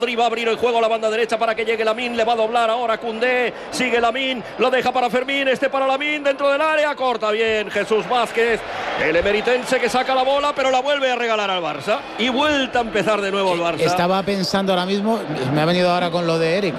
Va a abrir el juego a la banda derecha para que llegue Lamine, le va a doblar ahora Koundé, sigue Lamine, lo deja para Fermín, para Lamine dentro del área, corta bien Jesús Vázquez, el emeritense que saca la bola pero la vuelve a regalar al Barça y vuelta a empezar de nuevo el Barça. Estaba pensando ahora mismo, me ha venido ahora con lo de Eric,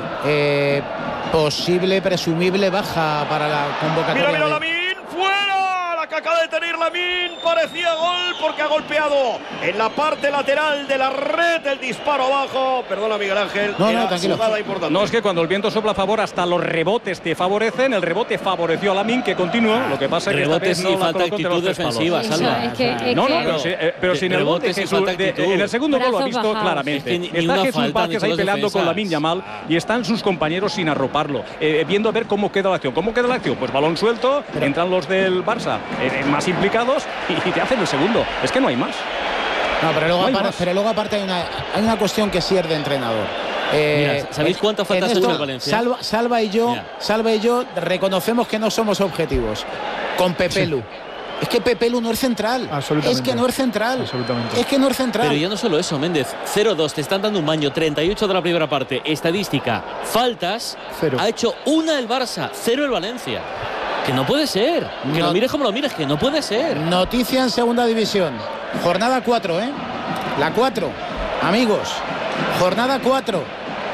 posible, presumible baja para la convocatoria. Mira Lamine, fuera. Que acaba de tener Lamine, parecía gol porque ha golpeado en la parte lateral de la red el disparo abajo. Perdona Miguel Ángel, no, tranquilo. No, es que cuando el viento sopla a favor hasta los rebotes te favorecen. El rebote favoreció a Lamine, que continuó. Lo que pasa es que rebotes esta vez no falta actitud defensiva, Salva. Pero sin el bote en el segundo gol lo ha visto claramente. Está Jesús Vázquez ahí peleando con Lamine Yamal y están sus compañeros sin arroparlo, viendo a ver cómo queda la acción. Pues balón suelto, entran los del Barça más implicados y te hacen el segundo. Es que no hay más. No, pero luego aparte hay una cuestión que sí es de entrenador. Mira, ¿sabéis cuántas faltas según el Valencia? Salva y yo reconocemos que no somos objetivos con Pepelu. Sí. Es que Pepelu no es central. Absolutamente. Es que no es central. Absolutamente. Es que no es central. Pero ya no solo eso, Méndez. 0-2, te están dando un baño. 38 de la primera parte. Estadística. Faltas. 0. Ha hecho una el Barça. 0 el Valencia. Que no puede ser. Que lo mires como lo mires. Que no puede ser. Noticia en segunda división. Jornada 4, ¿eh? La 4. Amigos. Jornada 4.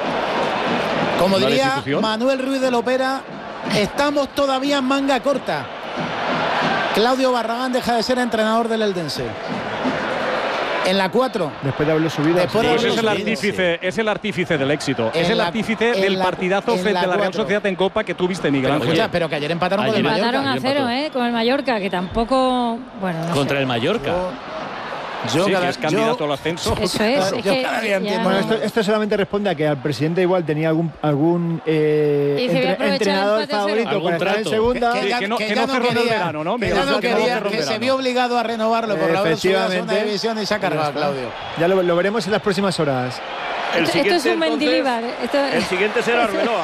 Como diría Manuel Ruiz de Lopera, estamos todavía en manga corta. Claudio Barragán deja de ser entrenador del Eldense. En la 4. Después de haberlo subido. Es el artífice del éxito. Es el artífice del partidazo frente a la Real Sociedad en Copa que tuviste, Miguel Ángel. Pero que ayer empataron con el Mallorca. Empataron a 0, con el Mallorca, que tampoco... Bueno, no contra sé. el Mallorca. Que es candidato al ascenso. Eso es. Bueno, esto solamente responde a que al presidente igual tenía algún entrenador favorito para estar en segunda. Que no cerró el verano, ¿no? Que se vio obligado a renovarlo por la segunda división y se ha cargado, Claudio. Ya lo veremos en las próximas horas. Esto es un Mendilibar. El siguiente será Arbeloa,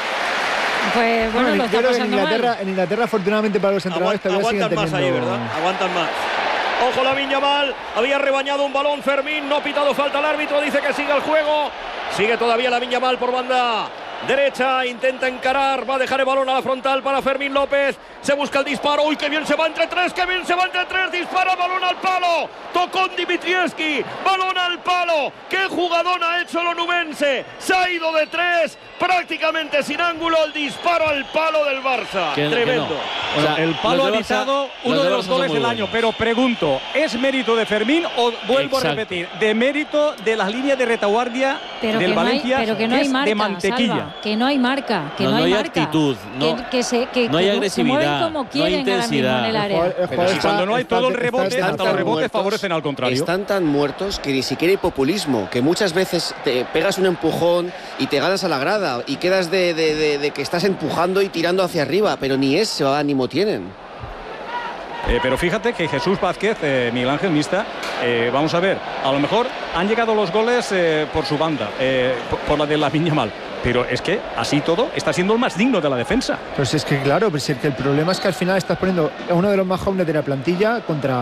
¿no? Pues bueno, lo está pasando mal. En Inglaterra, afortunadamente para los entrenadores, todavía siguen aguantan más ahí, ¿verdad? Aguantan más. Ojo Lamine Yamal, había rebañado un balón Fermín, no ha pitado falta el árbitro, dice que siga el juego. Sigue todavía Lamine Yamal por banda derecha, intenta encarar, va a dejar el balón a la frontal para Fermín López, se busca el disparo, uy, qué bien se va entre tres, dispara, balón al palo, tocó Dimitrievski, balón al palo, qué jugadón ha hecho el onubense, se ha ido de tres, prácticamente sin ángulo, el disparo al palo del Barça, tremendo. O sea, el palo ha evitado uno de los goles del año, pero pregunto, ¿es mérito de Fermín o vuelvo a repetir, de mérito de la línea de retaguardia del Valencia, pero que no hay marca, de mantequilla? Salva, que no hay marca, que no hay marca, actitud, que no hay agresividad, como no hay intensidad. En el área. Pero si cuando no hay todo el rebote, hasta los rebotes favorecen al contrario. Están tan muertos que ni siquiera hay populismo, que muchas veces te pegas un empujón y te ganas a la grada y quedas de que estás empujando y tirando hacia arriba, pero ni ese ánimo tienen. Pero fíjate que Jesús Vázquez, Miguel Ángel Mista, vamos a ver, a lo mejor han llegado los goles por su banda, por la de Lamine Yamal. Pero es que así todo está siendo el más digno de la defensa. Pues es que claro, pues el problema es que al final estás poniendo a uno de los más jóvenes de la plantilla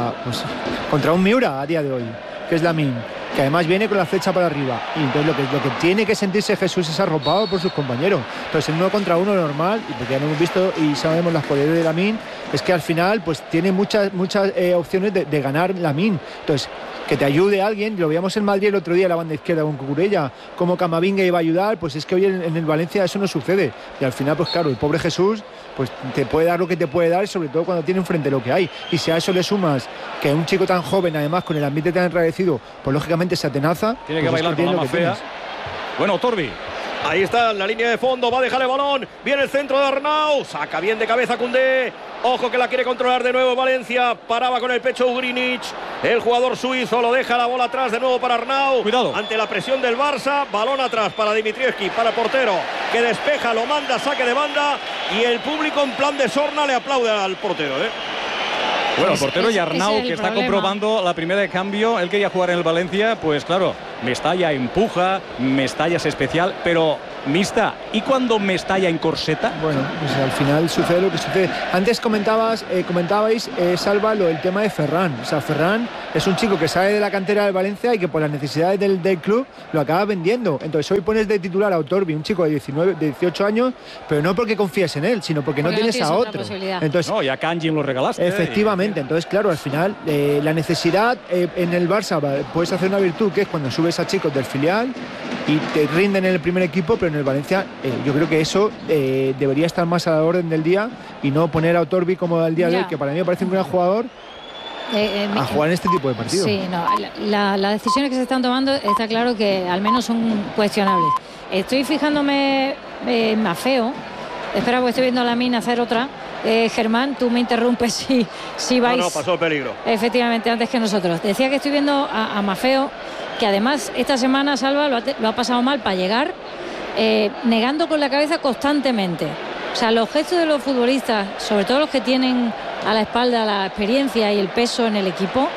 contra un Miura a día de hoy, que es Lamine, que además viene con la flecha para arriba. Y entonces lo que tiene que sentirse Jesús es arropado por sus compañeros. Entonces en 1 contra 1 normal, y porque ya lo hemos visto y sabemos las poderes de Lamine, es que al final pues tiene muchas opciones de ganar Lamine. Entonces que te ayude alguien, lo veíamos en Madrid el otro día, la banda izquierda con Cucurella, como Camavinga iba a ayudar, pues es que hoy en el Valencia eso no sucede, y al final pues claro, el pobre Jesús pues te puede dar lo que te puede dar, sobre todo cuando tiene enfrente lo que hay, y si a eso le sumas que un chico tan joven, además con el ambiente tan enrarecido, pues lógicamente se atenaza, tiene que pues bailar con la más fea. Bueno, Torbi. Ahí está en la línea de fondo, va a dejar el balón, viene el centro de Arnau, saca bien de cabeza Koundé, ojo que la quiere controlar de nuevo Valencia, paraba con el pecho Ugrinic, el jugador suizo lo deja la bola atrás de nuevo para Arnau, cuidado, ante la presión del Barça, balón atrás para Dimitrievski, para el portero, que despeja, lo manda, saque de banda, y el público en plan de sorna le aplaude al portero, Bueno, el portero y Arnau, que está comprobando la primera de cambio. Él quería jugar en el Valencia, pues claro, Mestalla empuja, Mestalla es especial, pero Mista, ¿y cuando Mestalla encorseta? Bueno, pues al final sucede lo que sucede. Antes comentabais, Salva, el tema de Ferran. O sea, Ferran es un chico que sale de la cantera del Valencia y que por las necesidades del club lo acaba vendiendo. Entonces hoy pones de titular a Otorbi, un chico de 18 años, pero no porque confíes en él, sino porque no tienes a otro. Entonces, no, y a Kanji lo regalaste. Efectivamente, entonces claro, al final la necesidad en el Barça puedes hacer una virtud, que es cuando subes a chicos del filial y te rinden en el primer equipo, pero en el Valencia yo creo que eso debería estar más a la orden del día y no poner a Otorbi como al día de hoy, que para mí me parece un gran jugador, a jugar en este tipo de partidos. Sí, no, las decisiones que se están tomando está claro que al menos son cuestionables. Estoy fijándome en Maffeo. Espera, porque estoy viendo a Lamine hacer otra. Germán, tú me interrumpes si vais. No, pasó el peligro. Efectivamente, antes que nosotros. Decía que estoy viendo a Maffeo, que además esta semana, Salva, lo ha pasado mal para llegar, negando con la cabeza constantemente. O sea, los gestos de los futbolistas, sobre todo los que tienen a la espalda la experiencia y el peso en el equipo,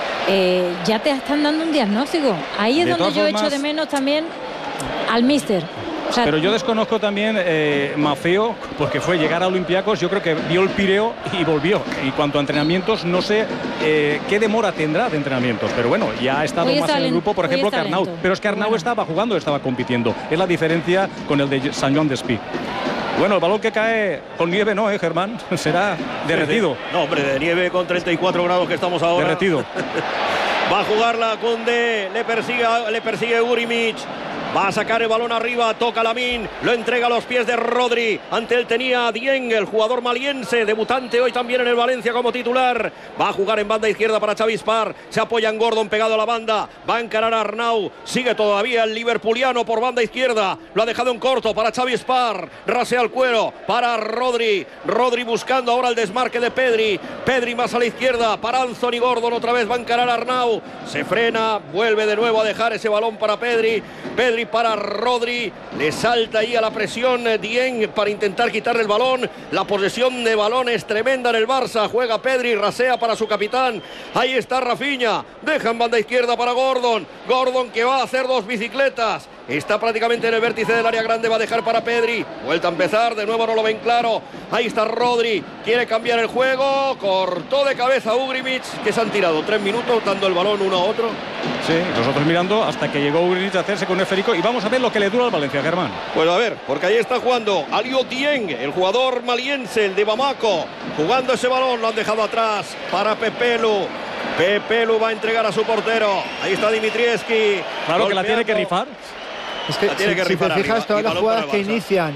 ya te están dando un diagnóstico. Ahí es donde yo echo de menos también al míster. O sea, pero yo desconozco también Maffeo, porque fue llegar a Olympiacos, yo creo que vio el Pireo y volvió. Y cuanto a entrenamientos, no sé qué demora tendrá de entrenamientos, pero bueno, ya ha estado más en el grupo, por ejemplo, que Arnau. Pero es que Arnau estaba jugando, estaba compitiendo. Es la diferencia con el de Sant Joan Despí. Bueno, el balón que cae con nieve no, Germán, será derretido. Sí. No, hombre, de nieve con 34 grados que estamos ahora. Derretido. Va a jugarla Koundé, le persigue Urimic. Va a sacar el balón arriba, toca Lamine, lo entrega a los pies de Rodri. Ante él tenía Dieng, el jugador maliense, debutante hoy también en el Valencia como titular. Va a jugar en banda izquierda para Xavi Spar. Se apoya en Gordon pegado a la banda. Va a encarar a Arnau. Sigue todavía el liverpuliano por banda izquierda. Lo ha dejado en corto para Xavi Spar. Rasea el cuero para Rodri. Rodri buscando ahora el desmarque de Pedri. Pedri más a la izquierda para Anthony Gordon. Otra vez va a encarar a Arnau. Se frena, vuelve de nuevo a dejar ese balón para Pedri. Pedri para Rodri, le salta ahí a la presión Dieng para intentar quitarle el balón. La posesión de balón es tremenda en el Barça. Juega Pedri, rasea para su capitán. Ahí está Rafinha, deja en banda izquierda para Gordon. Gordon que va a hacer dos bicicletas. Está prácticamente en el vértice del área grande, va a dejar para Pedri. Vuelta a empezar, de nuevo no lo ven claro. Ahí está Rodri, quiere cambiar el juego. Cortó de cabeza Ugrimic, que se han tirado 3 minutos dando el balón uno a otro. Sí, nosotros mirando hasta que llegó Ugrimic a hacerse con el esférico. Y vamos a ver lo que le dura al Valencia, Germán. Pues a ver, porque ahí está jugando Aliou Dieng, el jugador maliense, el de Bamako. Jugando ese balón, lo han dejado atrás para Pepelu. Pepelu va a entregar a su portero. Ahí está Dimitrievski. Claro, golpeando. Que la tiene que rifar. Es que si te fijas, todas las jugadas que inician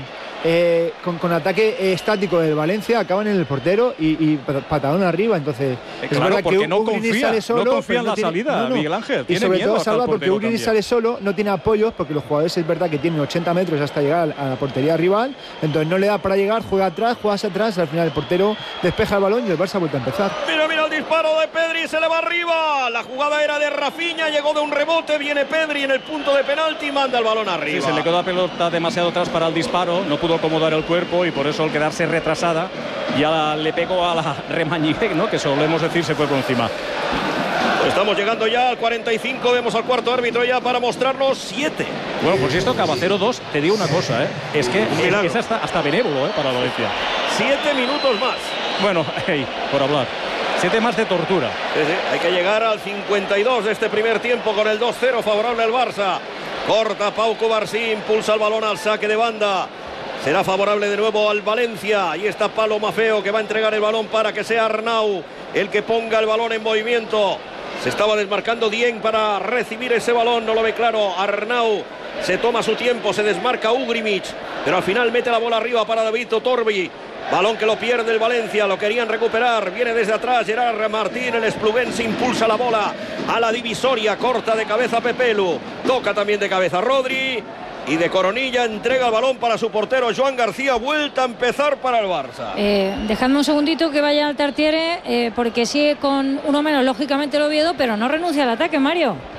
con ataque estático del Valencia acaban en el portero y patadón arriba. Entonces es verdad que no confía, solo, no confía en la salida, Miguel Ángel. Y sobre todo Salva, porque Ugrini sale solo, no tiene apoyos, porque los jugadores es verdad que tienen 80 metros hasta llegar a la portería rival, entonces no le da para llegar, juega atrás, juega hacia atrás, al final el portero despeja el balón y el Barça vuelve a empezar. Mira el disparo de Pedri, se le va arriba. La jugada era de Rafinha, llegó de un rebote, viene Pedri en el punto de penalti y manda el balón arriba. Sí, se le quedó la pelota demasiado atrás para el disparo, no pudo acomodar el cuerpo y por eso al quedarse retrasada ya le pegó a la Remañique, ¿no? Que solemos decir se fue por encima. Pues estamos llegando ya al 45, vemos al cuarto árbitro ya para mostrarnos 7. Bueno, pues si esto acaba 0-2, te digo una cosa, es que es hasta benévolo para Valencia. 7 minutos más. Bueno, por hablar. 7 más de tortura. Sí, hay que llegar al 52 de este primer tiempo con el 2-0 favorable al Barça. Corta Pau Cubarsí, impulsa el balón al saque de banda. Será favorable de nuevo al Valencia. Ahí está Palo Maffeo, que va a entregar el balón para que sea Arnau el que ponga el balón en movimiento. Se estaba desmarcando Dieng para recibir ese balón, no lo ve claro. Arnau se toma su tiempo, se desmarca Ugrimic, pero al final mete la bola arriba para David Otorbi. Balón que lo pierde el Valencia, lo querían recuperar, viene desde atrás Gerard Martín, el espluguense impulsa la bola a la divisoria, corta de cabeza Pepelu, toca también de cabeza Rodri y de coronilla entrega el balón para su portero Joan García, vuelta a empezar para el Barça. Dejadme un segundito que vaya al Tartiere, porque sigue con uno menos, lógicamente el Oviedo, pero no renuncia al ataque, Mario.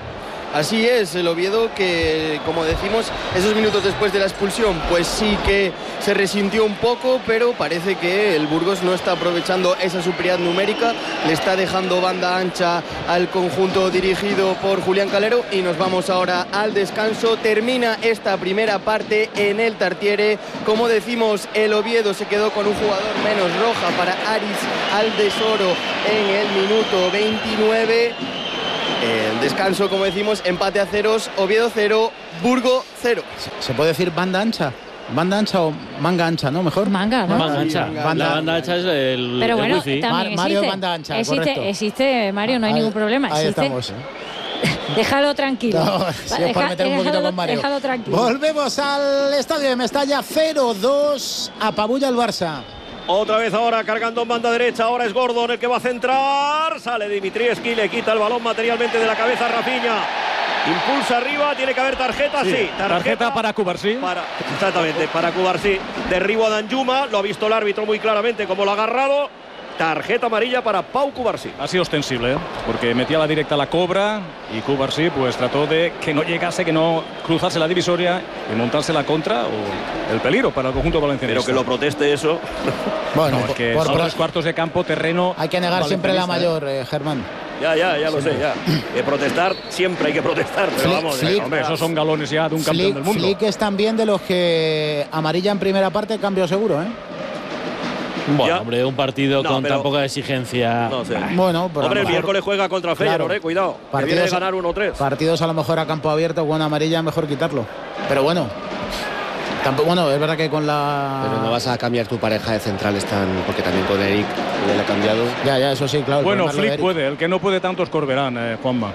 Así es, el Oviedo que, como decimos, esos minutos después de la expulsión, pues sí que se resintió un poco, pero parece que el Burgos no está aprovechando esa superioridad numérica, le está dejando banda ancha al conjunto dirigido por Julián Calero y nos vamos ahora al descanso. Termina esta primera parte en el Tartiere. Como decimos, el Oviedo se quedó con un jugador menos, roja para Aris Aldesoro en el minuto 29. El descanso, como decimos, empate a ceros, Oviedo 0, Burgo 0. ¿Se puede decir banda ancha? ¿Banda ancha o manga ancha, no? Mejor. Manga, ¿no? Manga ancha. La banda ancha es el Pero bueno, wifi. también Mario banda ancha, existe, Mario, no hay ningún problema. Ahí Existe. estamos. Déjalo tranquilo. No, si es por meter un poquito con Mario. Déjalo tranquilo. Volvemos al estadio de Mestalla, 0-2, apabulla el Barça. Otra vez ahora cargando en banda derecha, ahora es Gordon el que va a centrar, sale Dimitrievski, le quita el balón materialmente de la cabeza a Rafinha, impulsa arriba, tiene que haber tarjeta, sí. Tarjeta para Cubarsí. Exactamente, para Cubarsí. Derribo a Danjuma, lo ha visto el árbitro muy claramente como lo ha agarrado. Tarjeta amarilla para Pau Cubarsí. Ha sido ostensible, porque metía la directa a la cobra y Cubarsí pues trató de que no llegase, que no cruzase la divisoria y montarse la contra o el peligro para el conjunto valenciano. Pero que lo proteste eso. Bueno, no, es que son 3 cuartos de campo, terreno. Hay que negar siempre la mayor, Germán. Ya lo sé, ya. Protestar, siempre hay que protestar, pero vamos, hombre, esos son galones ya de un campeón del mundo. Flick es también de los que amarilla en primera parte, cambio seguro, ¿eh? Bueno, hombre, un partido con tan poca exigencia. No sé. Bueno, pero hombre, el miércoles juega contra Feyenoord, cuidado. Que viene de ganar 1-3. Partidos a lo mejor a campo abierto con amarilla, mejor quitarlo. Pero bueno. Bueno, es verdad que con la... Pero no vas a cambiar tu pareja de centrales porque también con Eric le ha cambiado. Ya, eso sí, claro. Bueno, Flick puede, el que no puede tanto es Corberán, Juanma.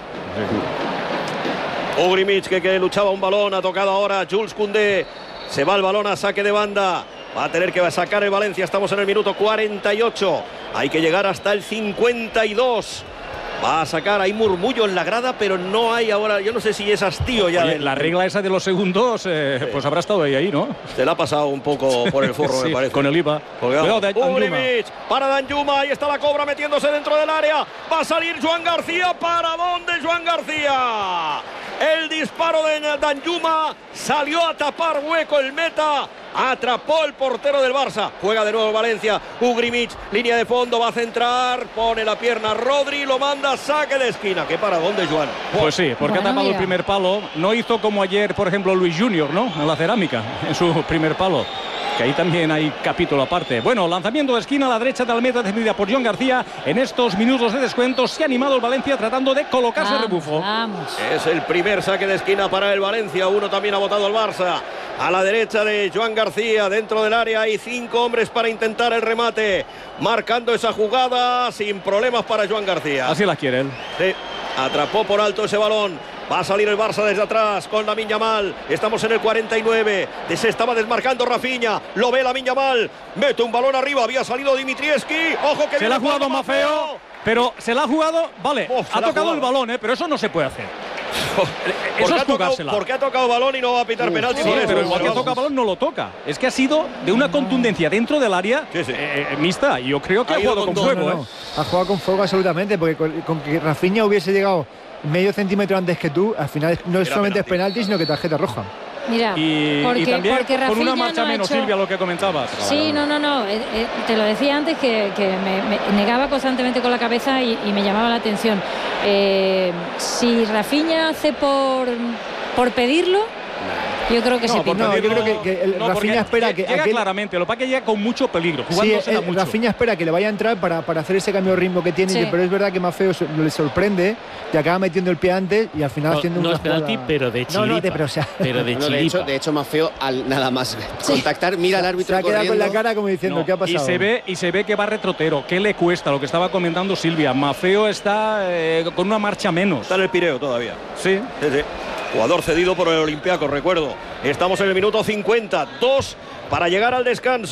Ugrimic que luchaba un balón, ha tocado ahora Jules Koundé. Se va el balón a saque de banda. Va a tener que sacar el Valencia. Estamos en el minuto 48. Hay que llegar hasta el 52. Va a sacar, hay murmullo en la grada, pero no hay ahora, yo no sé si es hastío ya. Oye, la regla esa de los segundos, pues habrá estado ahí, ¿no? Se la ha pasado un poco por el forro, sí, me parece. Con el IVA. Cuidado, para Danjuma, ahí está la cobra metiéndose dentro del área. Va a salir Joan García. ¿Para dónde Joan García? El disparo de Danjuma salió a tapar hueco el meta. Atrapó el portero del Barça. Juega de nuevo Valencia. Ugrimic, línea de fondo, va a centrar. Pone la pierna Rodri, lo manda, saque de esquina. ¿Qué para dónde, Joan? Pues sí, porque ha tapado el primer palo. No hizo como ayer, por ejemplo, Luis Junior, ¿no? En la cerámica, en su primer palo. Que ahí también hay capítulo aparte. Bueno, lanzamiento de esquina a la derecha de Almeda, defendida por Joan García. En estos minutos de descuento se ha animado el Valencia tratando de colocarse rebufo. Es el primer saque de esquina para el Valencia. Uno también ha votado el Barça. A la derecha de Joan García, dentro del área hay 5 hombres para intentar el remate. Marcando esa jugada sin problemas para Joan García. Así la quiere él. Sí, atrapó por alto ese balón. Va a salir el Barça desde atrás con Lamine Yamal. Estamos en el 49. Se estaba desmarcando Rafinha. Lo ve Lamine Yamal. Mete un balón arriba. Había salido Dimitrievski. Ojo que se la ha jugado Maffeo. Pero se la ha jugado. Vale, ha tocado el balón, pero eso no se puede hacer. Eso es jugársela. Porque ha tocado balón y no va a pitar penalti. Sí, pero igual que toca balón no lo toca. Es que ha sido de una contundencia dentro del área mixta. Y yo creo que ha jugado con fuego. Ha jugado con fuego absolutamente. Porque con que Rafinha hubiese llegado medio centímetro antes que tú, al final no es solamente penalti, sino que tarjeta roja. Mira, y también con una marcha no menos, Silvia, lo que comentabas. Sí, no. Te lo decía antes que me negaba constantemente con la cabeza y me llamaba la atención. Si Rafinha hace por pedirlo, yo creo que se pide. No, yo creo que Rafinha espera que... Llega claramente, lo que pasa que llega con mucho peligro, jugándose mucho. Rafinha espera que le vaya a entrar para hacer ese cambio de ritmo que tiene, pero es verdad que Maffeo le sorprende y acaba metiendo el pie antes y al final haciendo una jugada... No es penalti, pero de chilipa. Pero de chilipa. De hecho, Maffeo, al nada más contactar, mira al árbitro corriendo. Se ha quedado con la cara como diciendo, ¿qué ha pasado? Y se ve que va retrotero. ¿Qué le cuesta? Lo que estaba comentando Silvia. Maffeo está con una marcha menos. Está en el Pireo todavía. Sí. Jugador cedido por el Olympiacos, recuerdo. Estamos en el minuto 50. 2 para llegar al descanso.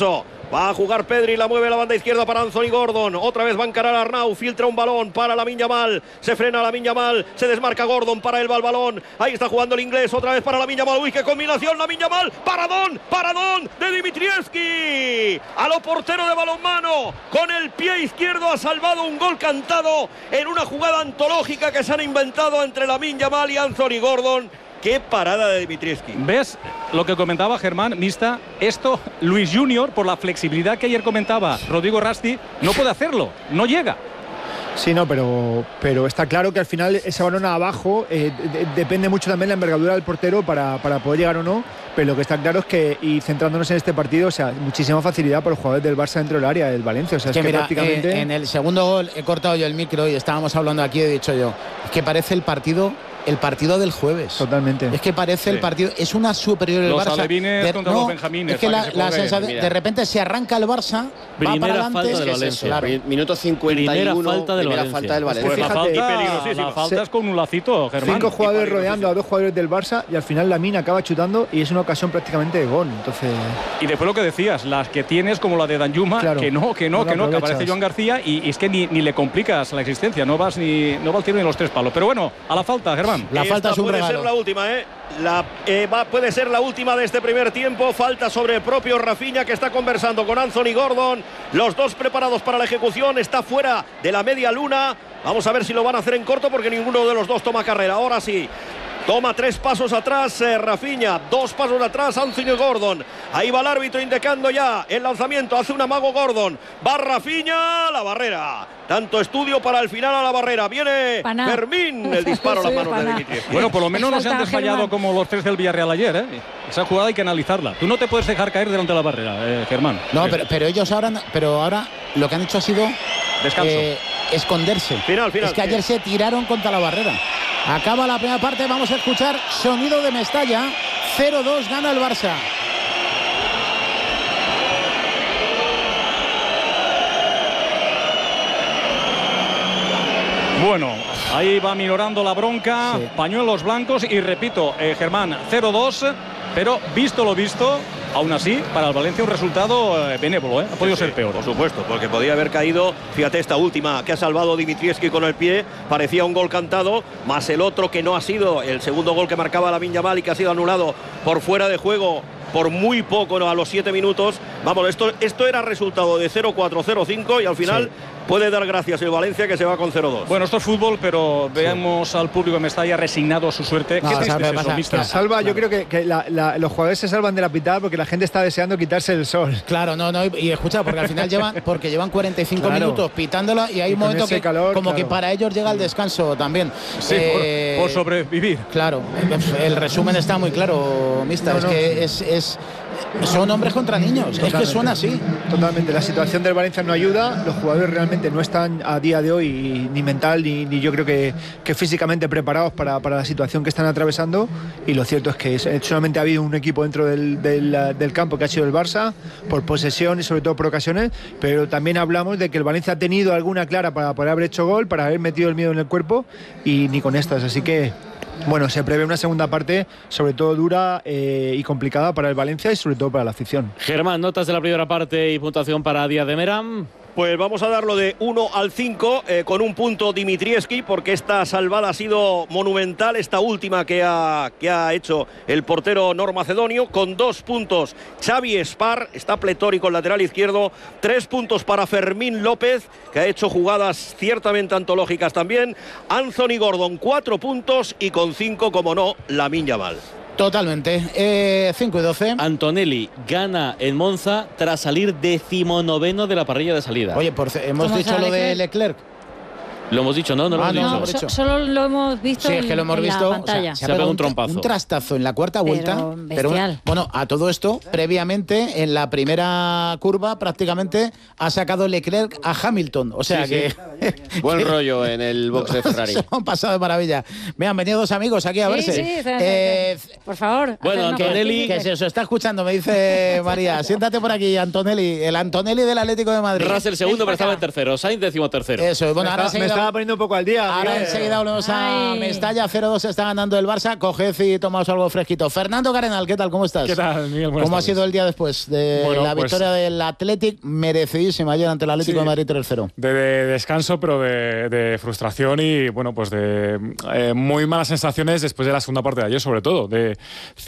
Va a jugar Pedri, la mueve a la banda izquierda para Anthony Gordon. Otra vez va a encarar a Arnau, filtra un balón para Lamine Yamal. Se frena Lamine Yamal, se desmarca Gordon, para él va el balón. Ahí está jugando el inglés, otra vez para Lamine Yamal. Uy, qué combinación, Lamine Yamal. Paradón de Dimitrievski. A lo portero de balonmano. Con el pie izquierdo ha salvado un gol cantado en una jugada antológica que se han inventado entre Lamine Yamal y Anthony Gordon. ¡Qué parada de Dimitrievski! ¿Ves lo que comentaba Germán, Mista? Esto, Luis Junior, por la flexibilidad que ayer comentaba Rodrigo Rasti, no puede hacerlo, no llega. Sí, no, pero está claro que al final ese balón abajo depende mucho también la envergadura del portero para poder llegar o no. Pero lo que está claro es que, y centrándonos en este partido, o sea, muchísima facilidad para los jugadores del Barça dentro del área del Valencia. O sea, es que mira, prácticamente... en el segundo gol he cortado yo el micro y estábamos hablando aquí, he dicho yo, es que parece el partido del jueves. Totalmente. Es que parece el partido, es una superior el Barça. Los alevines contra los benjamines. Es que la sensación, de repente se arranca el Barça, va para adelante. Falta del Valencia. Claro. Minuto 51, primera falta del Valencia. Pues la falta es con un lacito, Germán. 5 jugadores rodeando a 2 jugadores del Barça y al final Lamine acaba chutando y es una ocasión prácticamente de gol. Entonces... Y después lo que decías, las que tienes como la de Danjuma, claro, que aparece Joan García y es que ni le complicas la existencia, no va al tiro ni los 3 palos. Pero bueno, a la falta, Germán. La falta es un puede regalo. ser la última, puede ser la última de este primer tiempo. Falta sobre el propio Rafinha, que está conversando con Anthony Gordon. Los dos preparados para la ejecución. Está fuera de la media luna. Vamos a ver si lo van a hacer en corto, porque ninguno de los dos toma carrera. Ahora sí. Toma 3 pasos atrás Rafinha, 2 pasos atrás Anthony Gordon. Ahí va el árbitro indicando ya el lanzamiento. Hace un amago Gordon. Va Rafinha a la barrera. Tanto estudio para el final a la barrera. Viene Fermín. El disparo a las manos de Dimitrievski. Bueno, por lo menos no se han desfallado como los 3 del Villarreal ayer, ¿eh? Esa jugada hay que analizarla. Tú no te puedes dejar caer delante de la barrera, Germán. No, pero ellos ahora lo que han hecho ha sido descanso. Esconderse. Final. Es que ayer se tiraron contra la barrera. Acaba la primera parte, vamos a escuchar sonido de Mestalla. 0-2 gana el Barça. Bueno, ahí va minorando la bronca, sí. Pañuelos blancos y repito, Germán, 0-2, pero visto lo visto, aún así, para el Valencia un resultado benévolo, ha podido ser peor. Por supuesto, porque podía haber caído, fíjate, esta última que ha salvado Dimitrievski con el pie, parecía un gol cantado, más el otro que no ha sido, el segundo gol que marcaba Lamine Yamal y que ha sido anulado por fuera de juego por muy poco, ¿no? A los 7 minutos. Vamos, esto era resultado de 0-4, 0-5 y al final puede dar gracias el Valencia, que se va con 0-2. Bueno, esto es fútbol, pero veamos al público de Mestalla resignado a su suerte. No, ¿Qué triste es eso, mister? Salva, yo creo que los jugadores se salvan de la pitada porque la gente está deseando quitarse el sol. Claro, y escucha, porque al final llevan 45 minutos pitándola y hay un momento que calor, que para ellos llega el descanso también. Sí, por sobrevivir. Claro, el resumen está muy claro, mister. Es que son hombres contra niños. Totalmente. Es que suena así. Totalmente. La situación del Valencia no ayuda. Los jugadores realmente no están a día de hoy ni mental ni yo creo que físicamente preparados para la situación que están atravesando. Y lo cierto es que solamente ha habido un equipo dentro del campo que ha sido el Barça, por posesión y sobre todo por ocasiones. Pero también hablamos de que el Valencia ha tenido alguna clara para poder haber hecho gol, para haber metido el miedo en el cuerpo, y ni con estas. Así que bueno, se prevé una segunda parte sobre todo dura y complicada para el Valencia y sobre todo para la afición. Germán, notas de la primera parte y puntuación para Díaz de Meram. Pues vamos a darlo de 1 al 5 con un punto Dimitrievski, porque esta salvada ha sido monumental, esta última que ha hecho el portero normacedonio. Con 2 puntos Xavi Espar, está pletórico el lateral izquierdo. 3 puntos para Fermín López, que ha hecho jugadas ciertamente antológicas también. Anthony Gordon, 4 puntos, y con 5, como no, Lamine Yamal. Totalmente. 5 y 12. Antonelli gana en Monza tras salir 19º de la parrilla de salida. Oye, hemos dicho lo de Leclerc. Lo hemos dicho, ¿no? No lo hemos dicho. Solo lo hemos visto. Sí, es que lo hemos visto. La pantalla. O sea, se ha pegado un trompazo. Un trastazo en la cuarta vuelta. Pero bueno, a todo esto, previamente, en la primera curva, prácticamente ha sacado Leclerc a Hamilton. O sea buen rollo en el box de Ferrari. Se han pasado de maravilla. Me han venido 2 amigos aquí a verse. Por favor. Bueno, Antonelli, que se os está escuchando, me dice María. Siéntate por aquí, Antonelli. El Antonelli del Atlético de Madrid. Russell segundo, pero estaba en tercero. Sainz 13º. Eso, bueno, ahora se estaba poniendo un poco al día. Ahora enseguida volvemos a Mestalla. 0-2 está ganando el Barça. Coged y tomaos algo fresquito. Fernando Cardenal, ¿qué tal? ¿Cómo estás? ¿Qué tal, Miguel? ¿Cómo ha sido el día después de la victoria del Athletic? Merecidísima ayer ante el Atlético de Madrid 3-0. De descanso, pero de frustración y, bueno, pues de muy malas sensaciones después de la segunda parte de ayer, sobre todo. De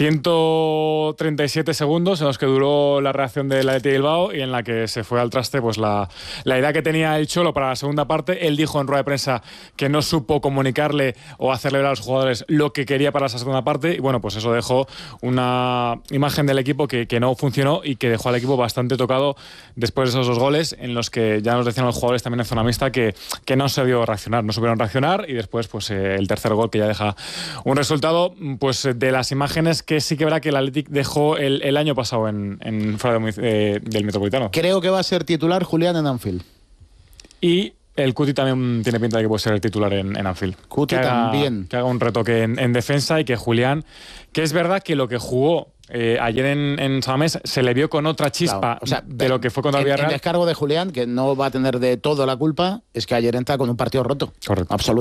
137 segundos en los que duró la reacción del Athletic Bilbao y en la que se fue al traste pues la idea que tenía el Cholo para la segunda parte. Él dijo en rueda de prensa que no supo comunicarle o hacerle ver a los jugadores lo que quería para esa segunda parte y bueno, pues eso dejó una imagen del equipo que no funcionó y que dejó al equipo bastante tocado después de esos 2 goles en los que ya nos decían los jugadores también en zona mixta que no se dio reaccionar, no supieron reaccionar y después pues el tercer gol que ya deja un resultado pues de las imágenes que sí que verá que el Athletic dejó el año pasado en fuera del Metropolitano. Creo que va a ser titular Julián en Anfield. Y el Cuti también tiene pinta de que puede ser el titular en Anfield. Cuti también. Que haga un retoque en defensa y que Julián, que es verdad que lo que jugó ayer en Samamés se le vio con otra chispa, claro, o sea, de lo que fue contra el Villarreal. El descargo de Julián, que no va a tener de todo la culpa, es que ayer entra con un partido roto. Correcto. Absolutamente.